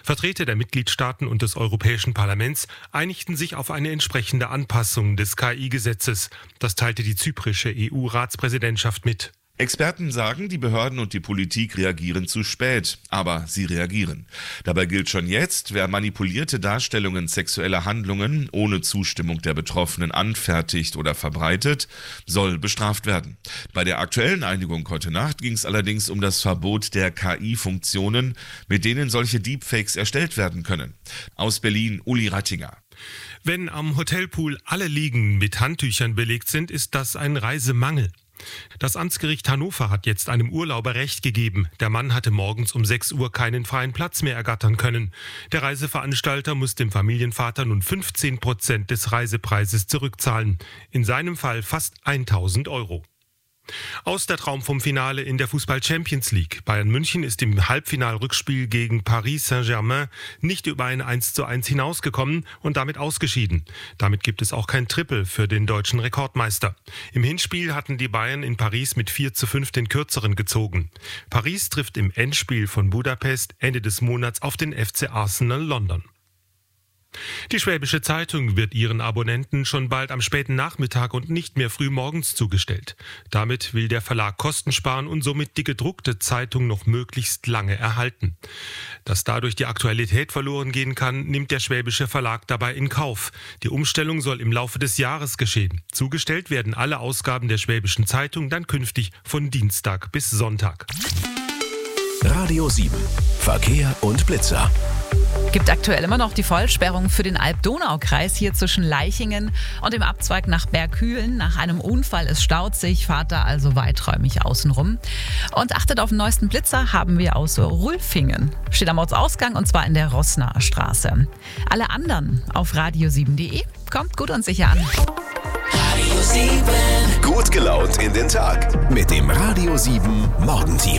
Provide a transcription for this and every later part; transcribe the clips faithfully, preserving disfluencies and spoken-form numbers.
Vertreter der Mitgliedstaaten und des Europäischen Parlaments einigten sich auf eine entsprechende Anpassung des K I-Gesetzes. Das teilte die zyprische E U-Ratspräsidentschaft mit. Experten sagen, die Behörden und die Politik reagieren zu spät, aber sie reagieren. Dabei gilt schon jetzt, wer manipulierte Darstellungen sexueller Handlungen ohne Zustimmung der Betroffenen anfertigt oder verbreitet, soll bestraft werden. Bei der aktuellen Einigung heute Nacht ging es allerdings um das Verbot der K I-Funktionen, mit denen solche Deepfakes erstellt werden können. Aus Berlin, Uli Rattinger. Wenn am Hotelpool alle Liegen mit Handtüchern belegt sind, ist das ein Reisemangel. Das Amtsgericht Hannover hat jetzt einem Urlauber Recht gegeben. Der Mann hatte morgens um sechs Uhr keinen freien Platz mehr ergattern können. Der Reiseveranstalter muss dem Familienvater nun fünfzehn Prozent des Reisepreises zurückzahlen. In seinem Fall fast tausend Euro. Aus der Traum vom Finale in der Fußball-Champions League. Bayern München ist im Halbfinalrückspiel gegen Paris Saint-Germain nicht über ein eins zu eins hinausgekommen und damit ausgeschieden. Damit gibt es auch kein Triple für den deutschen Rekordmeister. Im Hinspiel hatten die Bayern in Paris mit vier zu fünf den Kürzeren gezogen. Paris trifft im Endspiel von Budapest Ende des Monats auf den F C Arsenal London. Die Schwäbische Zeitung wird ihren Abonnenten schon bald am späten Nachmittag und nicht mehr früh morgens zugestellt. Damit will der Verlag Kosten sparen und somit die gedruckte Zeitung noch möglichst lange erhalten. Dass dadurch die Aktualität verloren gehen kann, nimmt der Schwäbische Verlag dabei in Kauf. Die Umstellung soll im Laufe des Jahres geschehen. Zugestellt werden alle Ausgaben der Schwäbischen Zeitung dann künftig von Dienstag bis Sonntag. Radio sieben. Verkehr und Blitzer. Gibt aktuell immer noch die Vollsperrung für den Alb-Donau-Kreis hier zwischen Leichingen und dem Abzweig nach Berghülen. Nach einem Unfall ist staut sich, fahrt da also weiträumig außenrum. Und achtet auf den neuesten Blitzer, haben wir aus Rülfingen. Steht am Ortsausgang und zwar in der Rossnaer Straße. Alle anderen auf radio sieben punkt de. Kommt gut und sicher an. Radio sieben. Gut gelaunt in den Tag mit dem Radio sieben Morgenteam.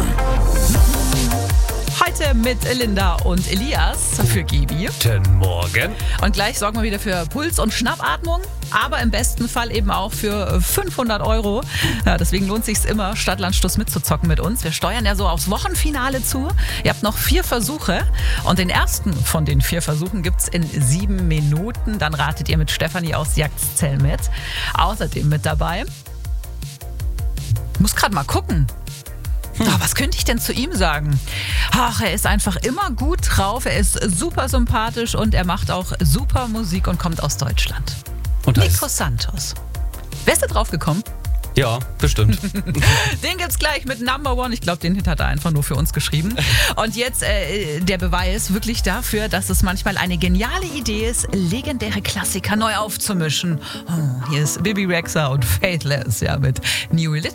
Heute mit Linda und Elias für Gibi. Guten Morgen. Und gleich sorgen wir wieder für Puls- und Schnappatmung, aber im besten Fall eben auch für fünfhundert Euro. Ja, deswegen lohnt es sich immer, Stadtlandstuss mitzuzocken mit uns. Wir steuern ja so aufs Wochenfinale zu. Ihr habt noch vier Versuche und den ersten von den vier Versuchen gibt es in sieben Minuten. Dann ratet ihr mit Stefanie aus Jagdzell mit. Außerdem mit dabei. Ich muss gerade mal gucken. Hm. Oh, was könnte ich denn zu ihm sagen? Ach, er ist einfach immer gut drauf, er ist super sympathisch und er macht auch super Musik und kommt aus Deutschland. Und Nico Santos. Wärst du drauf gekommen? Ja, bestimmt. Den gibt's gleich mit Number One. Ich glaube, den Hit hat er einfach nur für uns geschrieben. Und jetzt äh, der Beweis wirklich dafür, dass es manchmal eine geniale Idee ist, legendäre Klassiker neu aufzumischen. Oh, hier ist Bibi Rexha und Faithless, ja, mit New Religion.